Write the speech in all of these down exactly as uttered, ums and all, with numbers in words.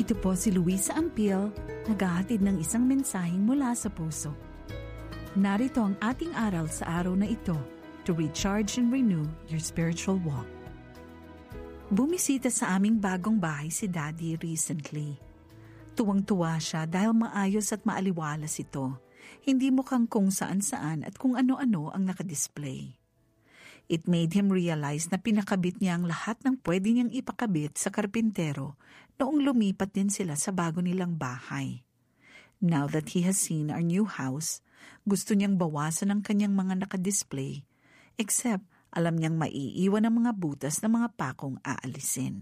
Ito po si Luisa Ampil, naghahatid ng isang mensaheng mula sa puso. Narito ang ating aral sa araw na ito to recharge and renew your spiritual walk. Bumisita sa aming bagong bahay si Daddy recently. Tuwang-tuwa siya dahil maayos at maaliwalas ito. Hindi mukhang kung saan-saan at kung ano-ano ang nakadisplay. It made him realize na pinakabit niya ang lahat ng pwede niyang ipakabit sa karpintero noong lumipat din sila sa bago nilang bahay. Now that he has seen our new house, gusto niyang bawasan ang kanyang mga nakadisplay, except alam niyang maiiwan ang mga butas ng mga pakong aalisin.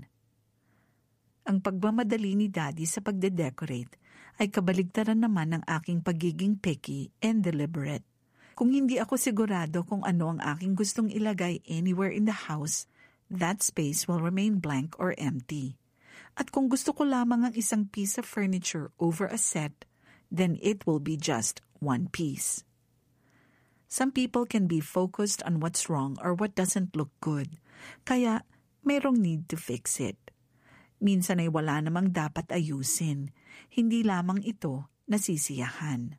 Ang pagmamadali ni Daddy sa pagde-decorate ay kabaligtaran naman ng aking pagiging picky and deliberate. Kung hindi ako sigurado kung ano ang aking gustong ilagay anywhere in the house, that space will remain blank or empty. At kung gusto ko lamang ang isang piece of furniture over a set, then it will be just one piece. Some people can be focused on what's wrong or what doesn't look good, kaya mayroong need to fix it. Minsan ay wala namang dapat ayusin, hindi lamang ito nasisiyahan.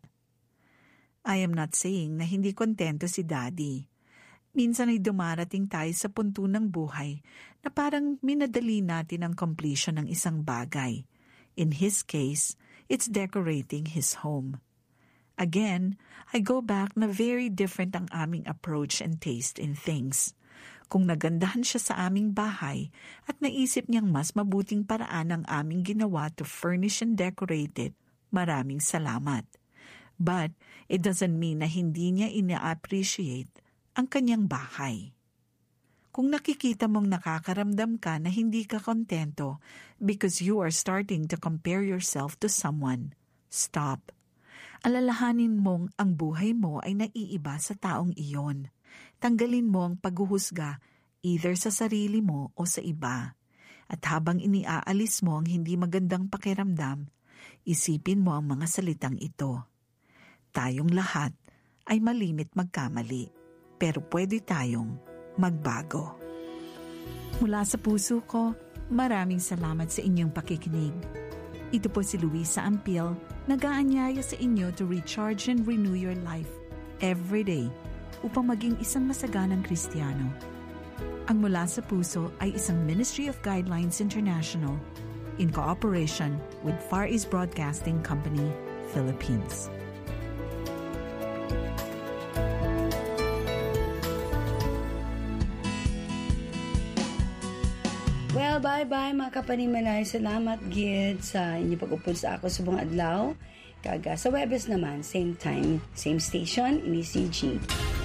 I am not saying na hindi kontento si Daddy. Minsan ay dumarating tayo sa punto ng buhay na parang minadali natin ang completion ng isang bagay. In his case, it's decorating his home. Again, I go back na very different ang aming approach and taste in things. Kung nagandahan siya sa aming bahay at naisip niyang mas mabuting paraan ang aming ginawa to furnish and decorate it, maraming salamat. But it doesn't mean na hindi niya ina-appreciate ang kanyang bahay. Kung nakikita mong nakakaramdam ka na hindi ka kontento because you are starting to compare yourself to someone, stop. Alalahanin mong ang buhay mo ay naiiba sa taong iyon. Tanggalin mo ang paghuhusga either sa sarili mo o sa iba. At habang iniaalis mo ang hindi magandang pakiramdam, isipin mo ang mga salitang ito. Tayong lahat ay malimit magkamali, pero pwede tayong magbago. Mula sa puso ko, maraming salamat sa inyong pakikinig. Ito po si Luisa Ampil, nag-aanyaya sa inyo to recharge and renew your life every day upang maging isang masaganang Kristiyano. Ang Mula sa Puso ay isang Ministry of Guidelines International in cooperation with Far East Broadcasting Company, Philippines. Well, bye-bye mga kapanimanay. Salamat, Gid, sa inyo pag-upod sa ako sa buong adlaw. Kaga sa Webes naman, same time, same station, in E C G.